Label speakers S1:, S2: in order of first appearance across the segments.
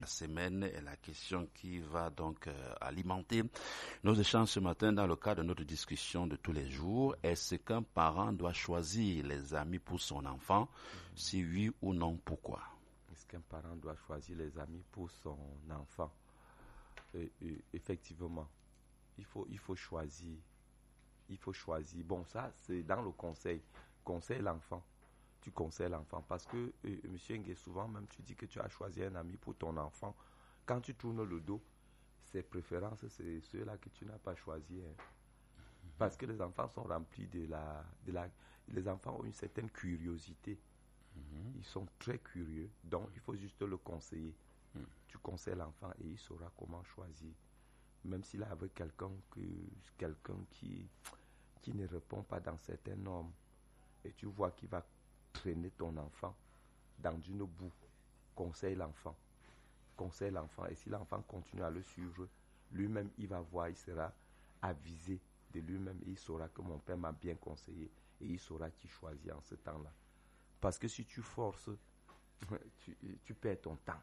S1: semaine est la question qui va donc alimenter nos échanges ce matin dans le cadre de notre discussion de tous les jours. Est-ce qu'un parent doit choisir les amis pour son enfant? Si oui ou non, pourquoi?
S2: Est-ce qu'un parent doit choisir les amis pour son enfant? Effectivement, il faut choisir. Il faut choisir. Bon, ça, c'est dans le conseil. Conseille l'enfant. Tu conseilles l'enfant parce que, monsieur Ngué, souvent même tu dis que tu as choisi un ami pour ton enfant. Quand tu tournes le dos, ses préférences, c'est ceux-là que tu n'as pas choisi. Parce que les enfants sont remplis les enfants ont une certaine curiosité. Ils sont très curieux. Donc, il faut juste le conseiller. Tu conseilles l'enfant et il saura comment choisir. Même s'il est avec quelqu'un qui ne répond pas dans certaines normes. Et tu vois qu'il va traîner ton enfant dans une boue. Conseille l'enfant. Et si l'enfant continue à le suivre, lui-même, il va voir, il sera avisé de lui-même. Et il saura que mon père m'a bien conseillé. Et il saura qui choisir en ce temps-là. Parce que si tu forces, tu perds ton temps.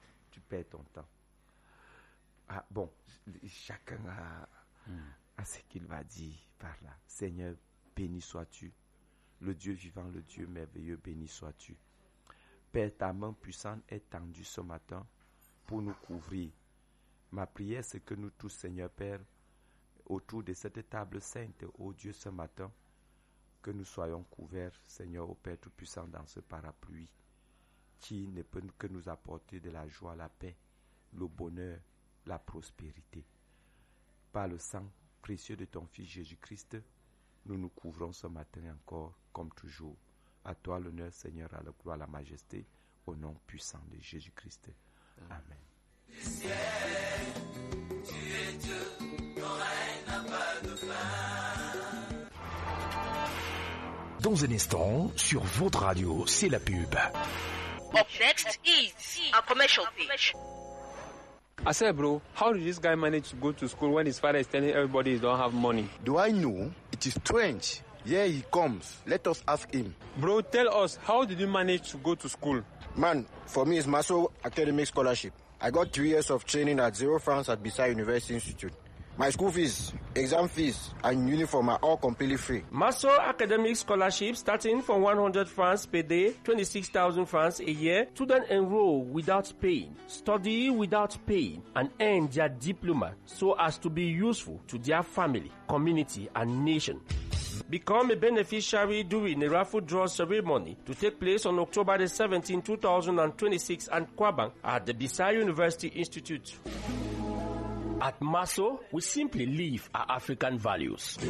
S2: Ah, bon, chacun a ce qu'il va dire par là. Seigneur, béni sois-tu. Le Dieu vivant, le Dieu merveilleux, béni sois-tu. Père, ta main puissante est tendue ce matin pour nous couvrir. Ma prière, c'est que nous tous, Seigneur Père, autour de cette table sainte, ô Dieu, ce matin, que nous soyons couverts, Seigneur, ô Père Tout-Puissant, dans ce parapluie qui ne peut que nous apporter de la joie, la paix, le bonheur, la prospérité. Par le sang précieux de ton Fils Jésus-Christ, nous nous couvrons ce matin encore, comme toujours. À toi l'honneur, Seigneur, à la gloire, à la majesté, au nom puissant de Jésus-Christ. Amen.
S3: Ciel, tu es Dieu, ton règne n'a pas de fin.
S4: Dans un instant, sur votre radio, c'est la pub.
S5: Up next is a commercial page.
S6: I said, bro, how did this guy manage to go to school when his father is telling everybody he don't have money?
S7: Do I know? It is strange. Here he comes. Let us ask him.
S6: Bro, tell us, how did you manage to go to school?
S7: Man, for me, it's Maso Academic Scholarship. I got 3 years of training at 0 francs at Bissau University Institute. My school fees, exam fees, and uniform are all completely free.
S8: Maso Academic Scholarship starting from 100 francs per day, 26,000 francs a year. Students enroll without paying, study without paying, and earn their diploma so as to be useful to their family, community, and nation. Become a beneficiary during a raffle draw ceremony to take place on October the 17th, 2026 at Kwabang at the Bissau University Institute. At Maso, we simply live our African values.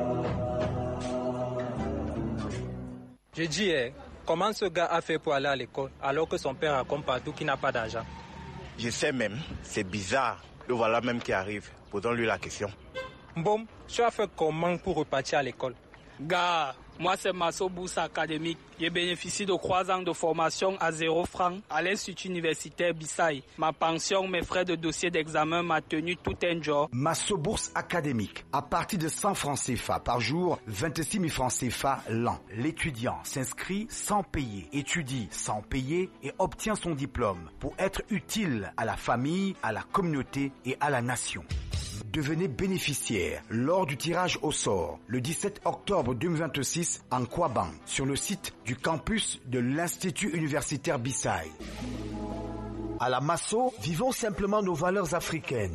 S9: Je dis, comment ce gars a fait pour aller à l'école alors que son père raconte partout qu'il n'a pas d'argent?
S7: Je sais même, c'est bizarre. Le voilà même qui arrive. Posons-lui la question.
S9: Bon, tu as fait comment pour repartir à l'école?
S10: Gars, moi c'est Maso Bourse Académique. J'ai bénéficié de 3 ans de formation à 0 francs à l'Institut universitaire Bissau. Ma pension, mes frais de dossier d'examen m'a tenu tout un jour.
S4: Maso Bourse Académique. À partir de 100 francs CFA par jour, 26 000 francs CFA l'an. L'étudiant s'inscrit sans payer, étudie sans payer et obtient son diplôme pour être utile à la famille, à la communauté et à la nation. Devenez bénéficiaire lors du tirage au sort le 17 octobre 2026 en Kwabang sur le site du campus de l'Institut universitaire Bissau. À la Maso, vivons simplement nos valeurs africaines.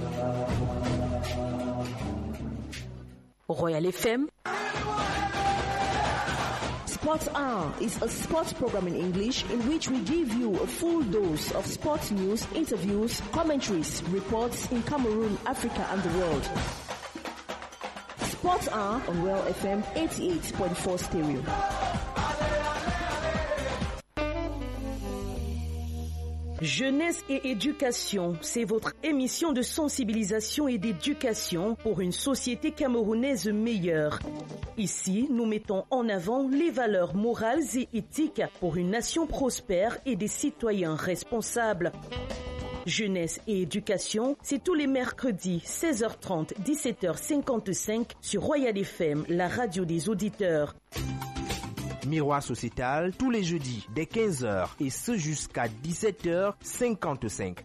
S11: Royal FM. Sports Hour is a sports program in English in which we give you a full dose of sports news, interviews, commentaries, reports in Cameroon, Africa and the world. Sports Hour on Royal FM 88.4 stereo. Jeunesse et éducation, c'est votre émission de sensibilisation et d'éducation pour une société camerounaise meilleure. Ici, nous mettons en avant les valeurs morales et éthiques pour une nation prospère et des citoyens responsables. Jeunesse et éducation, c'est tous les mercredis 16h30, 17h55 sur Royal FM, la radio des auditeurs.
S12: Miroir sociétal tous les jeudis dès 15h et ce jusqu'à 17h55.